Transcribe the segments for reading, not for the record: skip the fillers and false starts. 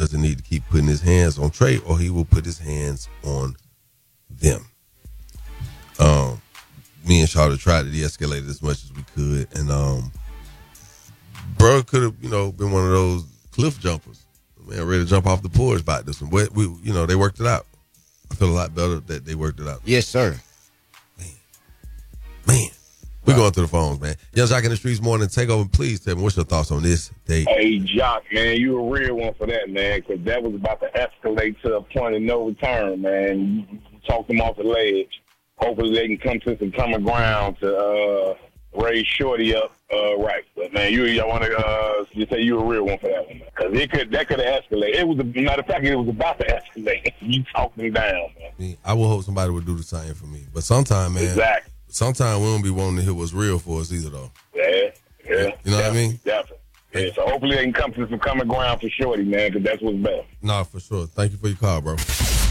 doesn't need to keep putting his hands on Trey, or he will put his hands on them. Me and Charlotte tried to de-escalate it as much as we could, and bro could have, been one of those cliff jumpers. Man, ready to jump off the porch about this one. But they worked it out. I feel a lot better that they worked it out. Yes, sir. Man. We're going through the phones, man. Young Jock in the Streets Morning Takeover. Please tell me, what's your thoughts on this date? Hey, Jock, man, you a real one for that, man, because that was about to escalate to a point of no return, man. You talked them off the ledge. Hopefully they can come to some common ground to raise Shorty up right. But, man, I want to say you a real one for that one, man, because that could have escalated. It was, matter of fact, it was about to escalate. You talked them down, man. I would hope somebody would do the same for me. But sometimes, man. Exactly. Sometimes we don't be wanting to hear what's real for us either, though. Yeah. You know what I mean? Definitely. Yeah, so hopefully they can come to some common ground for Shorty, man, because that's what's best. Nah, for sure. Thank you for your call, bro.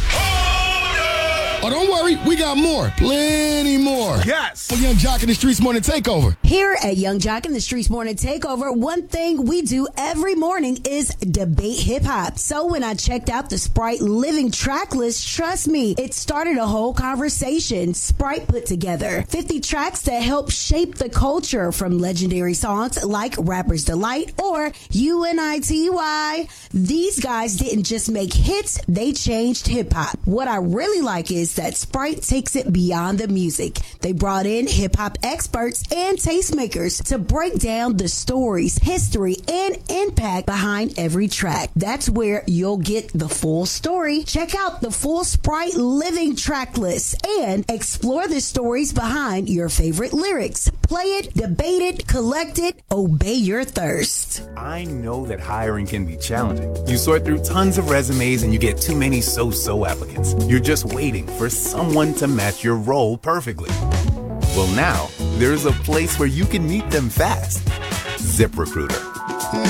Oh, don't worry. We got more. Plenty more. Yes. For Young Jock in the Streets Morning Takeover. Here at Young Jock in the Streets Morning Takeover, one thing we do every morning is debate hip-hop. So when I checked out the Sprite Living track list, trust me, it started a whole conversation. Sprite put together 50 tracks that help shape the culture, from legendary songs like Rapper's Delight or UNITY. These guys didn't just make hits, they changed hip-hop. What I really like is that Sprite takes it beyond the music. They brought in hip-hop experts and tastemakers to break down the stories, history, and impact behind every track. That's where you'll get the full story. Check out the full Sprite Living track list and explore the stories behind your favorite lyrics. Play it, debate it, collect it, obey your thirst. I know that hiring can be challenging. You sort through tons of resumes and you get too many so-so applicants. You're just waiting for someone to match your role perfectly. Well, now, there's a place where you can meet them fast. ZipRecruiter.